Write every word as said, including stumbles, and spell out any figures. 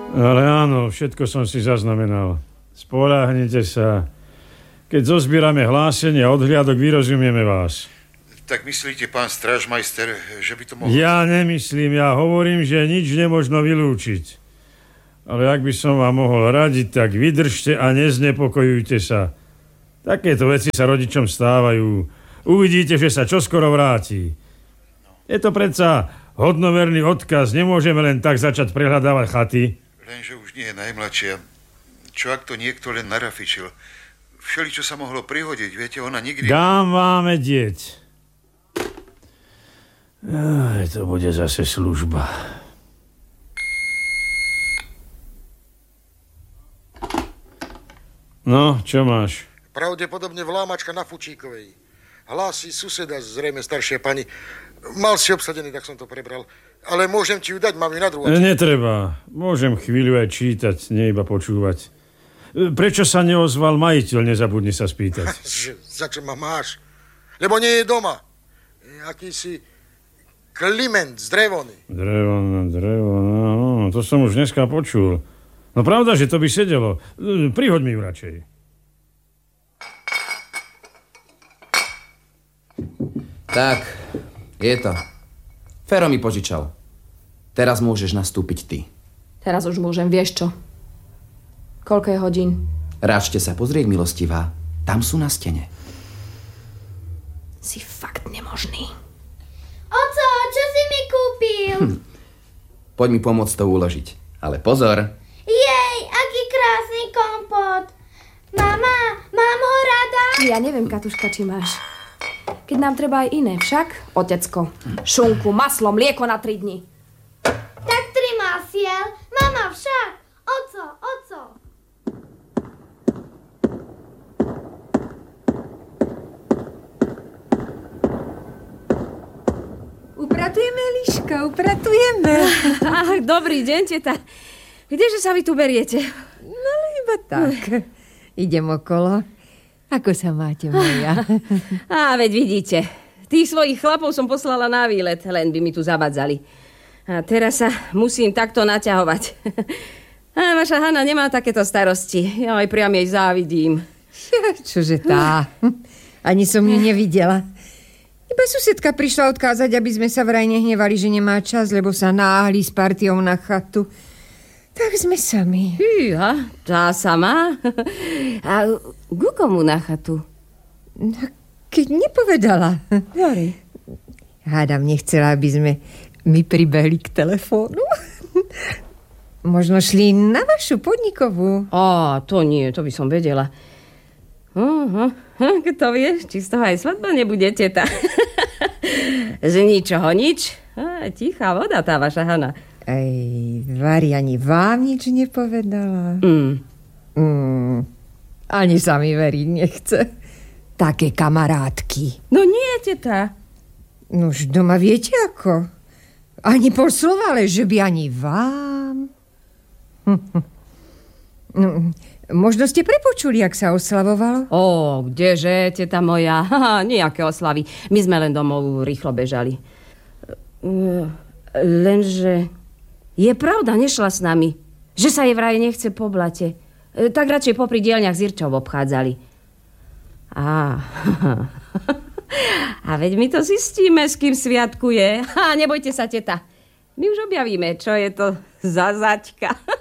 Ale áno, všetko som si zaznamenal. Spoľahnite sa. Keď zozbierame hlásenie a odhliadok, vyrozumieme vás. Tak myslíte, pán strážmajster, že by to mohlo... Ja nemyslím, ja hovorím, že nič nemožno vylúčiť. Ale ak by som vám mohol radiť, tak vydržte a neznepokojujte sa. Takéto veci sa rodičom stávajú. Uvidíte, že sa čoskoro vráti. Je to predsa hodnoverný odkaz. Nemôžeme len tak začať prehľadávať chaty. Lenže už nie je najmladšia. Čo ak to niekto len narafičil? Všeli, čo sa mohlo prihodiť, viete, ona nikdy... Dám vám vedieť. Aj, to bude zase služba. No, čo máš? Pravdepodobne vlámačka na Fučíkovej. Hlási suseda, zrejme staršia pani. Mal si obsadený, tak som to prebral. Ale môžem ti ju dať, mám ju na druhú. Netreba. Môžem chvíľu aj čítať, nie iba počúvať. Prečo sa neozval majiteľ, nezabudni sa spýtať. Za čo ma máš? Lebo nie je doma. Akýsi Kliment z Drevony. Drevona, Drevona, no, to som už dneska počul. No pravda, že to by sedelo. Prihoď mi ju radšej. Tak, je to. Fero mi požičal. Teraz môžeš nastúpiť ty. Teraz už môžem, vieš čo? Koľko je hodín? Ráčte sa pozrieť, milostivá. Tam sú na stene. Si fakt nemožný. Oco, čo si mi kúpil? Hm. Poď mi pomôcť to uložiť. Ale pozor. Jej, aký krásny kompot. Mama, mám ho rada? Ja neviem, Katuška, či máš. Keď nám treba aj iné, však? Otecko, šunku, maslo, mlieko na tri dni. Tak tri masiel. Mama však. Oco, oco. Upratujeme, Eliška, upratujeme. Ach, dobrý deň, teta. Kdeže sa vy tu beriete? No, iba tak. Idem okolo. Ako sa máte, moja? Á, veď vidíte. Tých svojich chlapov som poslala na výlet, len by mi tu zabadzali. A teraz sa musím takto naťahovať. A vaša Hana nemá takéto starosti. Ja aj priam jej závidím. Ja, čože tá? Ani som ju nevidela. Iba susedka prišla odkázať, aby sme sa vraj nehnevali, že nemá čas, lebo sa náhli s partiou na chatu. Tak sme sami. Hýha, tá sama? A ku komu na chatu? No, keď nepovedala. Jori. Hádam, nechcela, aby sme my pribehli k telefónu. Možno šli na vašu podnikovú. Á, to nie, to by som vedela. Uh-huh. Kto vie, či z toho aj svadba nebude, teta. Z ničoho nič. Á, tichá voda tá vaša Hana. Aj Vari ani vám nič nepovedala. Mm. Mm. Ani sa mi veriť nechce. Také kamarátky. No nie, teta. Nož doma viete ako? Ani pol slova, ale že by ani vám. No, možno ste prepočuli, jak sa oslavovalo? Ó, kdeže, teta moja. Haha, nejaké oslavy. My sme len domov rýchlo bežali. Lenže je pravda, nešla s nami. Že sa jej vraj nechce po blate. Tak radšej popri dielňach Zirčov obchádzali. Á, a veď my to zistíme, s kým sviatkuje. Ha, nebojte sa, teta. My už objavíme, čo je to za zaťka.